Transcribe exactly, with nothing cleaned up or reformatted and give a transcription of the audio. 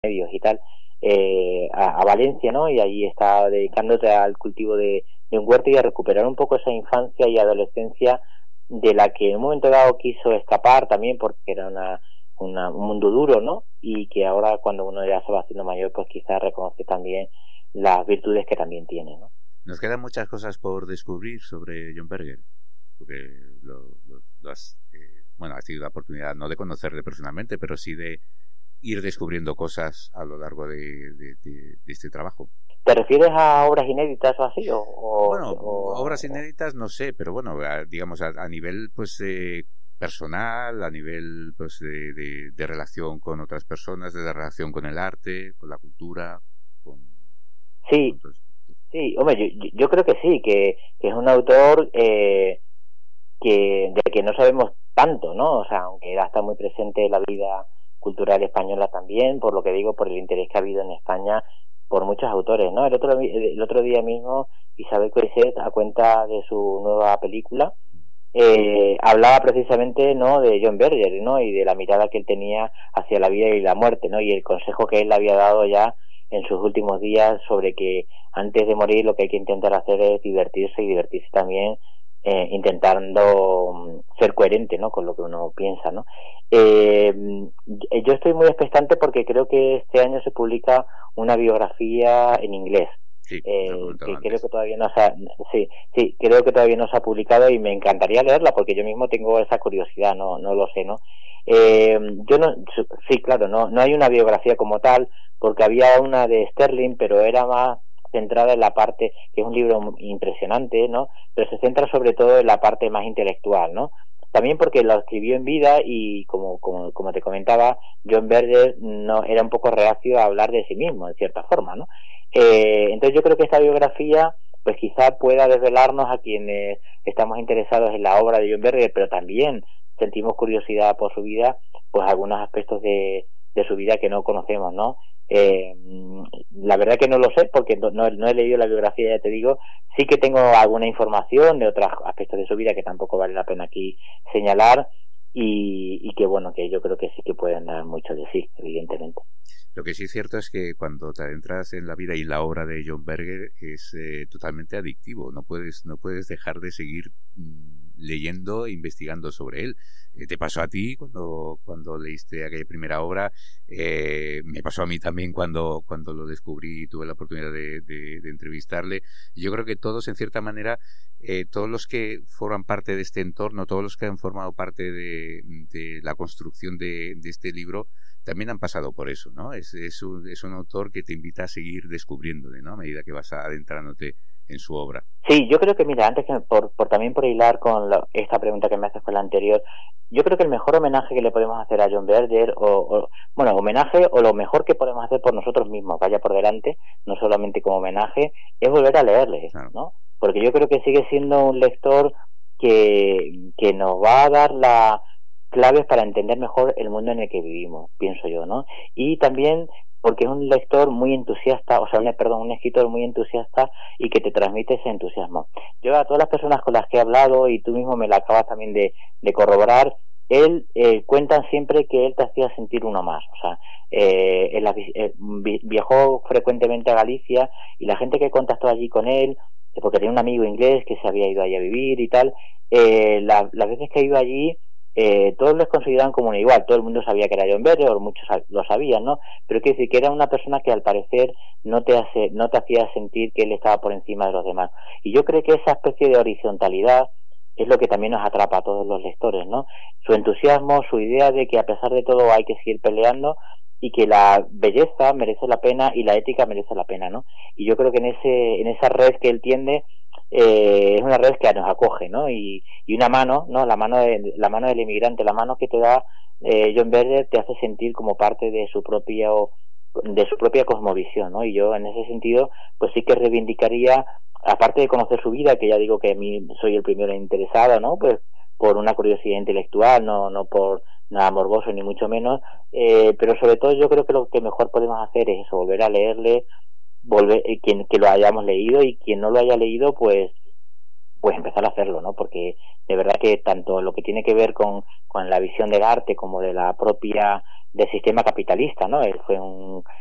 medios y tal, eh, a, a Valencia, ¿no? Y allí está dedicándote al cultivo de, de un huerto y a recuperar un poco esa infancia y adolescencia de la que en un momento dado quiso escapar también porque era una, una un mundo duro, ¿no? Y que ahora cuando uno ya se va haciendo mayor, pues quizás reconoce también las virtudes que también tiene, ¿no? Nos quedan muchas cosas por descubrir sobre John Berger, porque lo, lo, lo has, eh, bueno, has tenido la oportunidad no de conocerle personalmente, pero sí de ir descubriendo cosas a lo largo de, de, de, de este trabajo. ¿Te refieres a obras inéditas o así? O, o, bueno, o, obras inéditas no sé, pero bueno, a, digamos a, a nivel pues eh, personal, a nivel pues de, de, de relación con otras personas, de relación con el arte, con la cultura, con... Sí, con sí, hombre, yo, yo creo que sí, que, que es un autor eh, que de que no sabemos tanto, ¿no? O sea, aunque era está muy presente en la vida cultural española también, por lo que digo, por el interés que ha habido en España por muchos autores, ¿no? El otro el otro día mismo Isabel Coixet, a cuenta de su nueva película, eh, hablaba precisamente, ¿no?, de John Berger, ¿no?, y de la mirada que él tenía hacia la vida y la muerte, ¿no?, y el consejo que él le había dado ya en sus últimos días sobre que antes de morir lo que hay que intentar hacer es divertirse y divertirse también eh, intentando ser coherente, ¿no?, con lo que uno piensa, ¿no? Eh, yo estoy muy expectante porque creo que este año se publica una biografía en inglés. Sí, eh, que antes. creo que todavía no se ha, sí, sí, creo que todavía no se ha publicado y me encantaría leerla porque yo mismo tengo esa curiosidad, no, no lo sé, ¿no? Eh, yo no, sí, claro, no, no hay una biografía como tal porque había una de Sterling, pero era más centrada en la parte, que es un libro impresionante, ¿no? Pero se centra sobre todo en la parte más intelectual, ¿no? También porque lo escribió en vida y como, como, como te comentaba, John Berger no era un poco reacio a hablar de sí mismo, en cierta forma, ¿no? Eh, entonces yo creo que esta biografía pues quizá pueda desvelarnos a quienes estamos interesados en la obra de John Berger, pero también sentimos curiosidad por su vida, pues algunos aspectos de, de su vida que no conocemos, ¿no? Eh, la verdad que no lo sé porque no, no, no he leído la biografía, ya te digo. Sí que tengo alguna información de otros aspectos de su vida que tampoco vale la pena aquí señalar y, y que bueno, que yo creo que sí que pueden dar mucho de sí, evidentemente. Lo que sí es cierto es que cuando te adentras en la vida y la obra de John Berger es eh, totalmente adictivo. No puedes, no puedes dejar de seguir mmm, leyendo e investigando sobre él. Eh, te pasó a ti cuando, cuando leíste aquella primera obra. Eh, me pasó a mí también cuando, cuando lo descubrí y tuve la oportunidad de, de, de entrevistarle. Yo creo que todos, en cierta manera, eh, todos los que forman parte de este entorno, todos los que han formado parte de, de la construcción de, de este libro, también han pasado por eso, ¿no? Es, es, un, es un autor que te invita a seguir descubriéndole, ¿no? A medida que vas adentrándote en su obra. Sí, yo creo que, mira, antes que por, por también por hilar con lo, esta pregunta que me haces con la anterior, yo creo que el mejor homenaje que le podemos hacer a John Berger, o, o bueno, homenaje o lo mejor que podemos hacer por nosotros mismos, vaya por delante, no solamente como homenaje, es volver a leerle, claro, ¿no? Porque yo creo que sigue siendo un lector que, que nos va a dar la claves para entender mejor el mundo en el que vivimos, pienso yo, ¿no? Y también porque es un lector muy entusiasta, o sea, un, perdón, un escritor muy entusiasta y que te transmite ese entusiasmo. Yo a todas las personas con las que he hablado, y tú mismo me la acabas también de, de corroborar, él eh, cuentan siempre que él te hacía sentir uno más, o sea, eh, en la, eh, viajó frecuentemente a Galicia y la gente que contactó allí con él, porque tenía un amigo inglés que se había ido allí a vivir y tal, eh, la, las veces que ha ido allí, Eh, todos les consideraban como un igual, todo el mundo sabía que era John Berger, o muchos lo sabían, ¿no? Pero quiere decir que era una persona que al parecer no te hace, no te hacía sentir que él estaba por encima de los demás. Y yo creo que esa especie de horizontalidad es lo que también nos atrapa a todos los lectores, ¿no? Su entusiasmo, su idea de que a pesar de todo hay que seguir peleando y que la belleza merece la pena y la ética merece la pena, ¿no? Y yo creo que en ese, en esa red que él tiende, Eh, es una red que nos acoge, ¿no? Y, y una mano, ¿no? La mano de, la mano del inmigrante, la mano que te da eh, John Berger te hace sentir como parte de su propia de su propia cosmovisión, ¿no? Y yo en ese sentido, pues sí que reivindicaría, aparte de conocer su vida, que ya digo que a mí soy el primero interesado, ¿no? Pues por una curiosidad intelectual, no, no por nada morboso ni mucho menos, eh, pero sobre todo yo creo que lo que mejor podemos hacer es eso, volver a leerle, volver eh, quien que lo hayamos leído y quien no lo haya leído pues pues empezar a hacerlo, ¿no? Porque de verdad que tanto lo que tiene que ver con, con la visión del arte como de la propia del sistema capitalista, ¿no? Él fue un